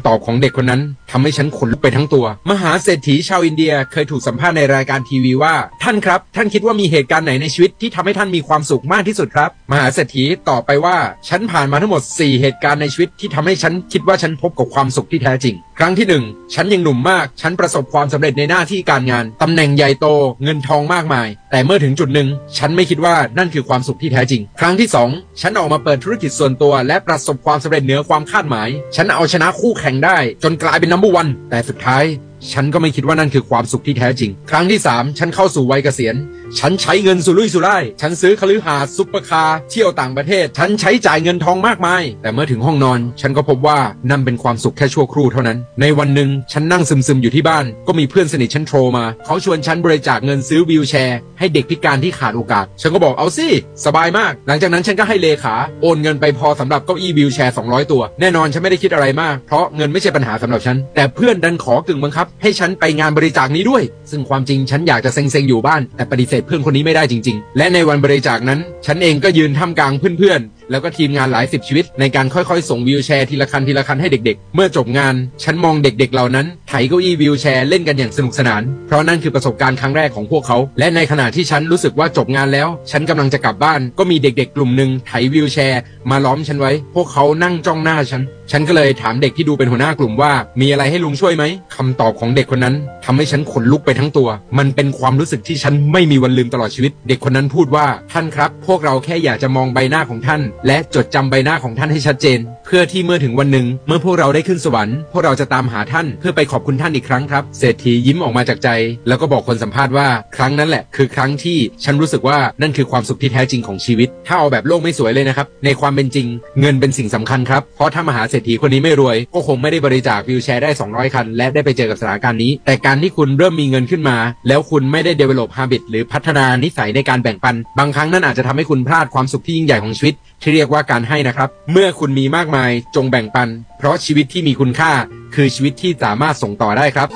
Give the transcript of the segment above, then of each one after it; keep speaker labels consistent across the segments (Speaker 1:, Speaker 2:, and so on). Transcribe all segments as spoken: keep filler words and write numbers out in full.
Speaker 1: ำตอบของเด็กคนนั้นทำให้ฉันขนลุกไปทั้งตัวมหาเศรษฐีชาวอินเดียเคยถูกสัมภาษณ์ในรายการทีวีว่าท่านครับท่านคิดว่ามีเหตุการณ์ไหนในชีวิตที่ทำให้ท่านมีความสุขมากที่สุดครับมหาเศรษฐีตอบไปว่าฉันผ่านมาทั้งหมดสี่เหตุการณ์ในชีวิตที่ทำให้ฉันคิดว่าฉันพบกับความสุขที่แท้จริงครั้งที่หนึ่งฉันยังหนุ่มมากฉันประสบความสำเร็จในหน้าที่การงานตำแหน่งใหญ่โตเงินทองมากมายแต่เมื่อถึงจุดหนึ่งฉันไม่คิดว่านั่นคือความสุขที่แท้จริงครั้งที่สองฉันออกมาเปิดธุรกิจส่วนตัวและประสบความสำเร็จเหนือความคาดหมายฉันเอาชนะคู่แข่งได้จนกลายเป็นนัมเบอร์วันแต่สุดท้ายฉันก็ไม่คิดว่านั่นคือความสุขที่แท้จริงครั้งที่สามฉันเข้าสู่วัยเกษียณฉันใช้เงินสุรุ่ยสุร่ายฉันซื้อคฤหาสน์ซุปเปอร์คาร์เที่ยวต่างประเทศฉันใช้จ่ายเงินทองมากมายแต่เมื่อถึงห้องนอนฉันก็พบว่านั่นเป็นความสุขแค่ชั่วครู่เท่านั้นในวันหนึ่งฉันนั่งซึมๆอยู่ที่บ้านก็มีเพื่อนสนิทฉันโทรมาเขาชวนฉันบริจาคเงินซื้อวีลแชร์ให้เด็กพิการที่ขาดโอกาสฉันก็บอกเอาสิสบายมากหลังจากนั้นฉันก็ให้เลขาโอนเงินไปพอสำหรับเก้าอี้วีลแชร์สองร้อยตัวแน่นอนฉันไม่ได้คิดอะไรมากเพราะเงินไม่ใช่ปัญหาสำหรับฉันแต่เพื่อนดันขอกึ่งบังคับให้ฉันไปงานบริจาคนี้ด้วยซึ่งความจริงฉันอยากจะเซ็งๆอยู่บ้านแต่ปฏิเสธเพื่อนคนนี้ไม่ได้จริงๆและในวันบริจาคนั้นฉันเองก็ยืนท่ามกลางเพื่อนๆแล้วก็ทีมงานหลายสิบชีวิตในการค่อยๆส่งวีลแชร์ทีละคันทีละคันให้เด็กๆเมื่อจบงานฉันมองเด็กๆเหล่านั้นไถเก้าอี้วีลแชร์เล่นกันอย่างสนุกสนานเพราะนั่นคือประสบการณ์ครั้งแรกของพวกเขาและในขณะที่ฉันรู้สึกว่าจบงานแล้วฉันกำลังจะกลับบ้านก็มีเด็กๆกลุ่มหนึ่งไถวีลแชร์มาล้อมฉันไว้พวกเขานั่งจ้องหน้าฉันฉันก็เลยถามเด็กที่ดูเป็นหัวหน้ากลุ่มว่ามีอะไรให้ลุงช่วยไหมคำตอบของเด็กคนนั้นทำให้ฉันขนลุกไปทั้งตัวมันเป็นความรู้สึกที่ฉันไม่มีวันลืมตลอดชีวิตเด็กคนนั้นพูดว่าท่านครับพวกเราแค่อยากจะมองใบหน้าของท่านและจดจำใบหน้าของท่านให้ชัดเจนเพื่อที่เมื่อถึงวันหนึ่งเมื่อพวกเราได้ขึ้นสวรรค์พวกเราจะตามหาท่านเพื่อไปขอบคุณท่านอีกครั้งครับเศรษฐียิ้มออกมาจากใจแล้วก็บอกคนสัมภาษณ์ว่าครั้งนั้นแหละคือครั้งที่ฉันรู้สึกว่านั่นคือความสุขที่แท้จริงของชีวิตถ้าเอาแบบโลกไม่สวยเลยนะครับในความเป็นจริงเงินเป็นสิ่งสำคัญครับเพราะถ้ามหาเศรษฐีคนนี้ไม่รวยก็คงไม่ได้บริจาควีลแชร์ได้สองร้อยคันและได้ไปเจอกับสถานการณ์นี้แต่การที่คุณเริ่มมีเงินขึ้นมาแล้วคุณไม่ได้ develop habit หรือพัฒนานิสัยในการแบ่งปันบางครั้งนั่นอาจจะทำให้คุณพลาดความสุขที่ยิ่งใหญ่ของชีวิตที่เรียกว่าการให้นะครับเมื่อคุณมีมากมายจงแบ่งปันเพราะชีวิตที่มีคุณค่าคือชีวิตที่สามารถส่งต่อได้ครับ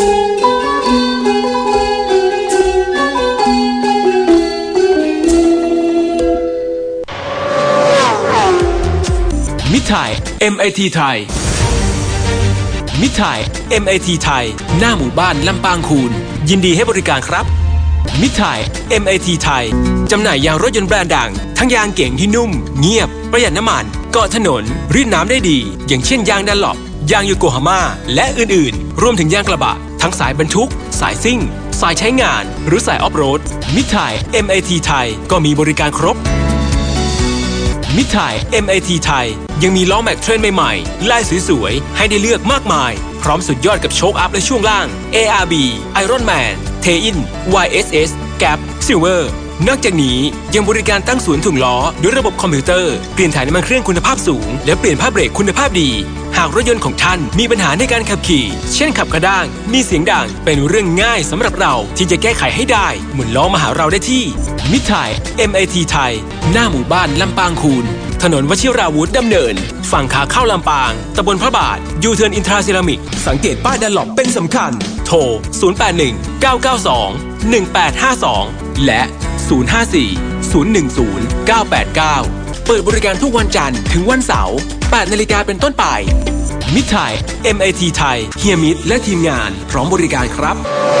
Speaker 2: มิตรไทย เอ็ม ไอ ที ไทยมิตรไทย เอ็ม ไอ ที ไทยหน้าหมู่บ้านลำปางคูนยินดีให้บริการครับมิตรไทย เอ็ม ไอ ที ไทยจำหน่ายยางรถยนต์แบรนด์ดังทั้งยางเก่งที่นุ่มเงียบประหยัดน้ำมันเกาะถนนรีดน้ำได้ดีอย่างเช่นยางดันหลบยางโยโกฮาม่าและอื่นๆรวมถึงยางกระบะทั้งสายบรรทุกสายซิ่งสายใช้งานหรือสายออฟโรดมิตรไทย เอ็ม ไอ ที ไทยก็มีบริการครบมิตรไทย เอ็ม ไอ ที ไทยยังมีล้อแม็กเทรนใหม่ๆลายสวยๆให้ได้เลือกมากมายพร้อมสุดยอดกับโชคอัพและช่วงล่าง เอ อาร์ บี Iron Man เทอิน วาย เอส เอส Gap Silver นอกจากนี้ยังบริการตั้งศูนย์ถ่วงล้อด้วยระบบคอมพิวเตอร์เปลี่ยนถ่ายน้ำมันเครื่องคุณภาพสูงและเปลี่ยนผ้าเบรกคุณภาพดีหากรถยนต์ของท่านมีปัญหาในการขับขี่เช่นขับกระด้างมีเสียงดังเป็นเรื่องง่ายสำหรับเราที่จะแก้ไขให้ได้หมุนล้อมาหาเราได้ที่มิตรไทย เอ็ม ไอ ที ไทยหน้าหมู่บ้านลำปางคูนถนนวชิราวุธดำเนินฝั่งขาเข้าลำปางตำบลพระบาทยูเทิร์นอินทราเซรามิกสังเกตป้ายดันหลบเป็นสำคัญโทรศูนย์ แปด หนึ่ง เก้า เก้า สอง หนึ่ง แปด ห้า สองและศูนย์ ห้า สี่ ศูนย์ หนึ่ง ศูนย์ เก้า แปด เก้าเปิดบริการทุกวันจันทร์ถึงวันเสาร์แปดนาฬิกาเป็นต้นไปมิตรไทย เอ็ม ไอ ที ไทยเฮียมิตรและทีมงานพร้อมบริการครับ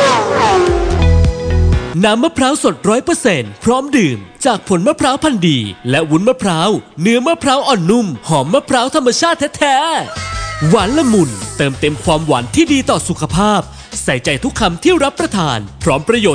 Speaker 3: น้ำมะพร้าวสด ร้อยเปอร์เซ็นต์ พร้อมดื่มจากผลมะพร้าวพันธุ์ดีและวุ้นมะพร้าวเนื้อมะพร้าวอ่อนนุ่มหอมมะพร้าวธรรมชาติแท้ๆหวานละมุนเติมเต็มความหวานที่ดีต่อสุขภาพใส่ใจทุกคำที่รับประทานพร้อมประโยชน์